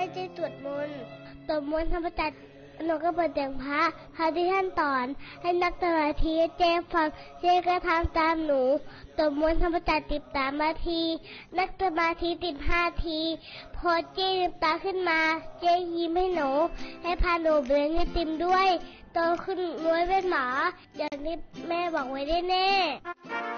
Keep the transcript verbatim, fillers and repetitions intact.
เจ๊สวดมนต์สวดมนต์ธรรมจักรหนูก็เปิดเสียงพระพระที่ท่านสอนให้นักสมาธิเจ๊ฟังเจ๊ก็ทำตามหนูสวดมนต์ธรรมจักรติดสามนาทีนักสมาธิติดห้าทีพอเจ๊ลืมตาขึ้นมาเจ๊ยิ้มให้หนูให้พาหนูไปเลี้ยงไอติมด้วยโตขึ้นรวยเป็นหมออย่างที่แม่บอกไว้แน่ๆ